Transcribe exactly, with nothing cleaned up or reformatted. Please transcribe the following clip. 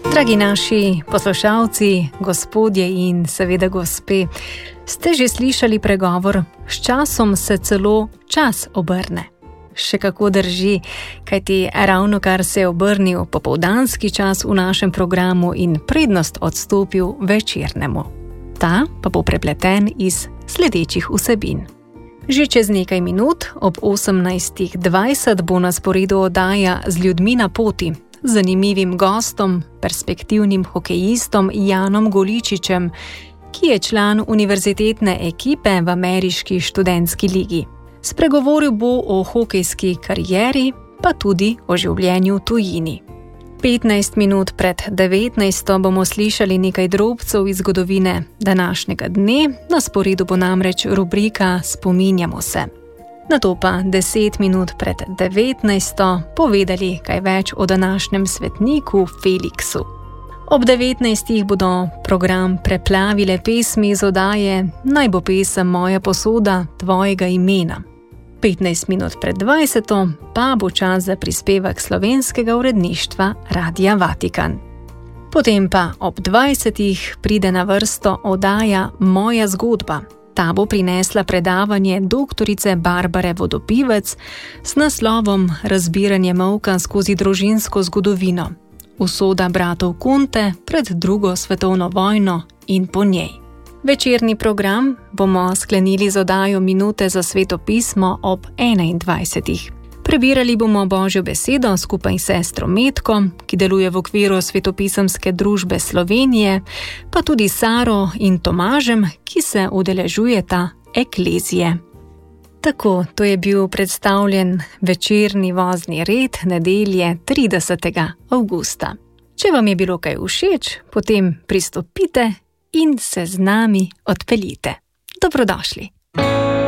Dragi naši poslušalci, gospodje in seveda gospe, ste že slišali pregovor, s časom se celo čas obrne. Še kako drži, kajti ravno kar se je obrnil popoldanski čas v našem programu in prednost odstopil večernemu. Ta pa bo prepleten iz sledečih vsebin. Že čez nekaj minut, ob osemnajst dvajset, bo na sporedu oddaja Z ljudmi na poti, z zanimivim gostom, perspektivnim hokejistom Janom Goličičem, ki je član univerzitetne ekipe v ameriški študentski ligi. Spregovoril bo o hokejski karieri, pa tudi o življenju v tujini. petnajst minut pred devetnajsto bomo slišali nekaj drobcev iz zgodovine današnjega dne, na sporedu bo namreč rubrika Spominjamo se. Nato pa deset minut pred devetnajsto povedali kaj več o današnjem svetniku Feliksu. Ob devetnajstih bodo program preplavile pesmi iz oddaje Naj bo pesem moja posoda tvojega imena. petnajst minut pred dvajseto pa bo čas za prispevek slovenskega uredništva Radia Vatikan. Potem pa ob dvajsetih pride na vrsto oddaja Moja zgodba. Ta bo prinesla predavanje doktorice Barbare Vodopivec s naslovom Razbiranje molka skozi družinsko zgodovino. Usoda bratov Kunte pred drugo svetovno vojno in po njej. Večerni program bomo sklenili z oddajo Minute za sveto pismo ob enaindvajsetih. Prebirali bomo Božjo besedo skupaj s sestro Metko, ki deluje v okviru Svetopisemske družbe Slovenije, pa tudi Saro in Tomažem, ki se udeležujeta eklezije. Tako, to je bil predstavljen večerni vozni red nedelje tridesetega avgusta. Če vam je bilo kaj všeč, potem pristopite in se z nami odpeljite. Dobrodošli!